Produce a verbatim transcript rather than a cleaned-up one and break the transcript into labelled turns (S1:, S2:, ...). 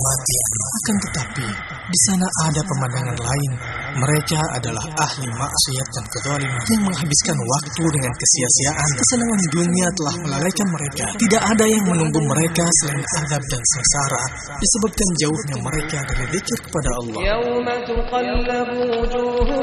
S1: kematian. Akan tetapi, di sana ada pemandangan lain. Mereka adalah ahli maksiat dan kezaliman yang menghabiskan waktu dengan kesia-siaan. Kesenangan dunia telah melalaikan mereka. Tidak ada yang menunggu mereka selain azab dan sengsara, disebabkan jauhnya mereka dari zikir kepada Allah.